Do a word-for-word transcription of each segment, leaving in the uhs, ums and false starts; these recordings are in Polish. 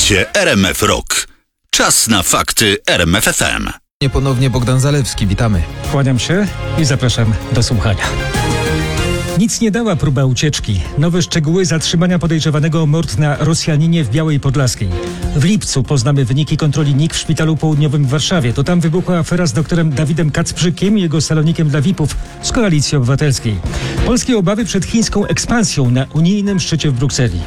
Słuchacie R M F Rock. Czas na fakty R M F F M. Ponownie Bogdan Zalewski, witamy. Kłaniam się i zapraszam do słuchania. Nic nie dała próba ucieczki. Nowe szczegóły zatrzymania podejrzewanego o mord na Rosjaninie w Białej Podlaskiej. W lipcu poznamy wyniki kontroli N I K w Szpitalu Południowym w Warszawie. To tam wybuchła afera z doktorem Dawidem Kacprzykiem i jego salonikiem dla V I P-ów z Koalicji Obywatelskiej. Polskie obawy przed chińską ekspansją na unijnym szczycie w Brukseli.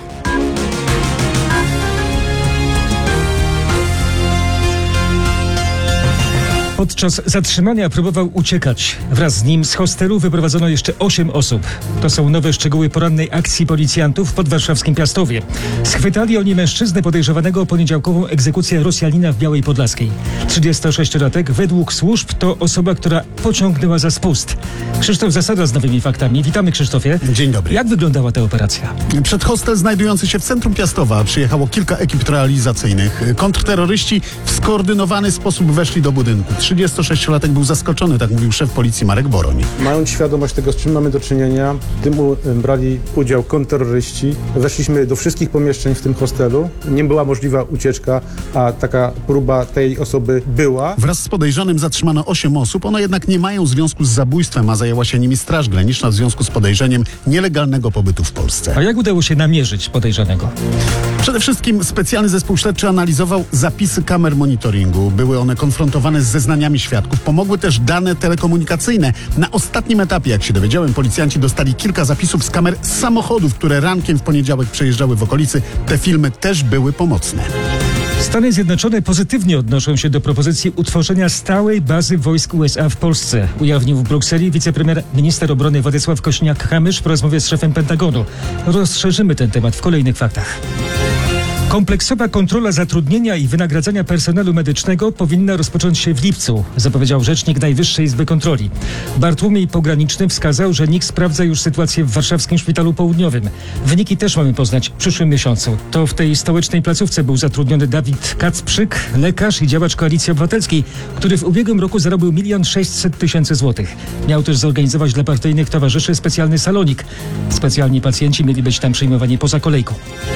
Podczas zatrzymania próbował uciekać. Wraz z nim z hostelu wyprowadzono jeszcze osiem osób. To są nowe szczegóły porannej akcji policjantów pod warszawskim Piastowie. Schwytali oni mężczyznę podejrzewanego o poniedziałkową egzekucję Rosjanina w Białej Podlaskiej. trzydziestosześciolatek według służb to osoba, która pociągnęła za spust. Krzysztof Zasada z nowymi faktami. Witamy, Krzysztofie. Dzień dobry. Jak wyglądała ta operacja? Przed hostel znajdujący się w centrum Piastowa przyjechało kilka ekip realizacyjnych. Kontrterroryści w skoordynowany sposób weszli do budynku. trzydziestosześciolatek był zaskoczony, tak mówił szef policji Marek Boroń. Mając świadomość tego, z czym mamy do czynienia, w tym brali udział kontrterroryści. Weszliśmy do wszystkich pomieszczeń w tym hostelu. Nie była możliwa ucieczka, a taka próba tej osoby była. Wraz z podejrzanym zatrzymano osiem osób. One jednak nie mają związku z zabójstwem, a zajęła się nimi Straż Graniczna w związku z podejrzeniem nielegalnego pobytu w Polsce. A jak udało się namierzyć podejrzanego? Przede wszystkim specjalny zespół śledczy analizował zapisy kamer monitoringu. Były one konfrontowane z zeznaniami świadków. Pomogły też dane telekomunikacyjne. Na ostatnim etapie, jak się dowiedziałem, policjanci dostali kilka zapisów z kamer z samochodów, które rankiem w poniedziałek przejeżdżały w okolicy. Te filmy też były pomocne. Stany Zjednoczone pozytywnie odnoszą się do propozycji utworzenia stałej bazy wojsk U S A w Polsce. Ujawnił w Brukseli wicepremier minister obrony Władysław Kosiniak-Kamysz po rozmowie z szefem Pentagonu. Rozszerzymy ten temat w kolejnych faktach. Kompleksowa kontrola zatrudnienia i wynagradzania personelu medycznego powinna rozpocząć się w lipcu, zapowiedział rzecznik Najwyższej Izby Kontroli. Bartłomiej Pograniczny wskazał, że N I K sprawdza już sytuację w warszawskim Szpitalu Południowym. Wyniki też mamy poznać w przyszłym miesiącu. To w tej stołecznej placówce był zatrudniony Dawid Kacprzyk, lekarz i działacz Koalicji Obywatelskiej, który w ubiegłym roku zarobił milion sześćset tysięcy złotych. Miał też zorganizować dla partyjnych towarzyszy specjalny salonik. Specjalni pacjenci mieli być tam przyjmowani poza kolejką.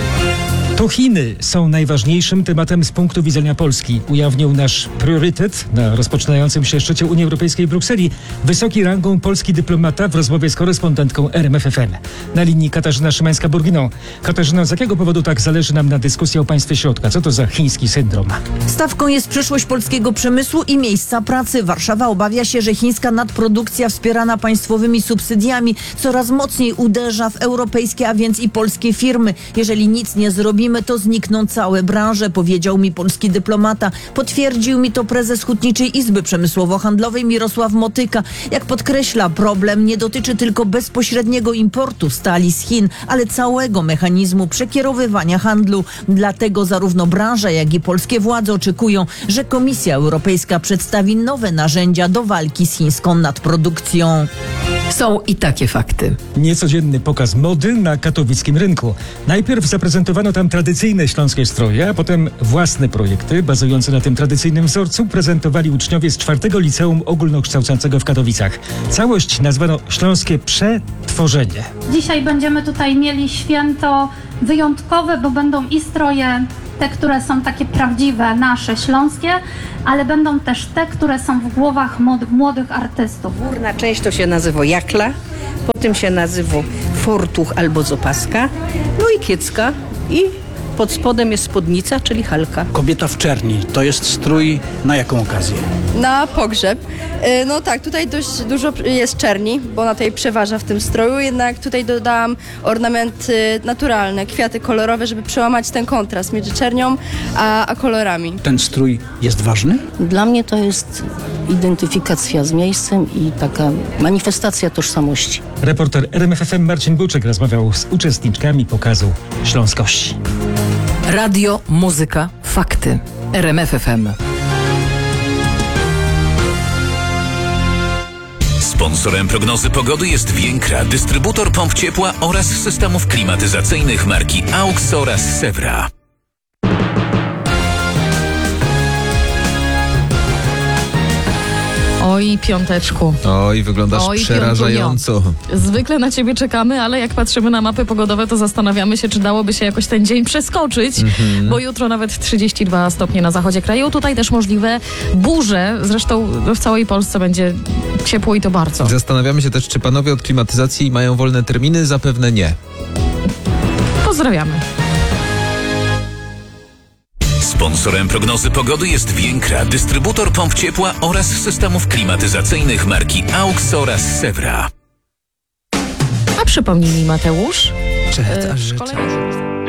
To Chiny są najważniejszym tematem z punktu widzenia Polski, ujawnił nasz priorytet na rozpoczynającym się szczycie Unii Europejskiej w Brukseli wysoki rangą polski dyplomata w rozmowie z korespondentką R M F F M. Na linii Katarzyna Szymańska-Burginą. Katarzyna, z jakiego powodu tak zależy nam na dyskusji o państwie środka? Co to za chiński syndrom? Stawką jest przyszłość polskiego przemysłu i miejsca pracy. Warszawa obawia się, że chińska nadprodukcja wspierana państwowymi subsydiami coraz mocniej uderza w europejskie, a więc i polskie firmy. Jeżeli nic nie zrobimy, to znikną całe branże, powiedział mi polski dyplomata. Potwierdził mi to prezes Hutniczej Izby Przemysłowo-Handlowej Mirosław Motyka. Jak podkreśla, problem nie dotyczy tylko bezpośredniego importu stali z Chin, ale całego mechanizmu przekierowywania handlu. Dlatego zarówno branża, jak i polskie władze oczekują, że Komisja Europejska przedstawi nowe narzędzia do walki z chińską nadprodukcją. Są i takie fakty. Niecodzienny pokaz mody na katowickim rynku. Najpierw zaprezentowano tam tradycyjne śląskie stroje, a potem własne projekty bazujące na tym tradycyjnym wzorcu prezentowali uczniowie z czwartego Liceum Ogólnokształcącego w Katowicach. Całość nazwano Śląskie Przetworzenie. Dzisiaj będziemy tutaj mieli święto wyjątkowe, bo będą i stroje te, które są takie prawdziwe, nasze, śląskie, ale będą też te, które są w głowach młodych artystów. Górna część to się nazywa jakla, potem się nazywa fortuch albo zopaska, no i kiecka i pod spodem jest spódnica, czyli halka. Kobieta w czerni to jest strój na jaką okazję? Na pogrzeb. No tak, tutaj dość dużo jest czerni, bo ona tutaj przeważa w tym stroju, jednak tutaj dodałam ornamenty naturalne, kwiaty kolorowe, żeby przełamać ten kontrast między czernią a, a kolorami. Ten strój jest ważny? Dla mnie to jest identyfikacja z miejscem i taka manifestacja tożsamości. Reporter R M F F M Marcin Buczek rozmawiał z uczestniczkami pokazu śląskości. Radio, muzyka, fakty. R M F F M. Sponsorem prognozy pogody jest Więkra, dystrybutor pomp ciepła oraz systemów klimatyzacyjnych marki AUX oraz Sewra. Oj, piąteczku. Oj, wyglądasz Oj, przerażająco. Zwykle na ciebie czekamy, ale jak patrzymy na mapy pogodowe, to zastanawiamy się, czy dałoby się jakoś ten dzień przeskoczyć, Mhm. bo jutro nawet trzydzieści dwa stopnie na zachodzie kraju. Tutaj też możliwe burze. Zresztą w całej Polsce będzie ciepło i to bardzo. Zastanawiamy się też, czy panowie od klimatyzacji mają wolne terminy? Zapewne nie. Pozdrawiamy. Sponsorem prognozy pogody jest Więkra, dystrybutor pomp ciepła oraz systemów klimatyzacyjnych marki AUX oraz Sewra. A przypomnij mi, Mateusz, Cześć, w szkole...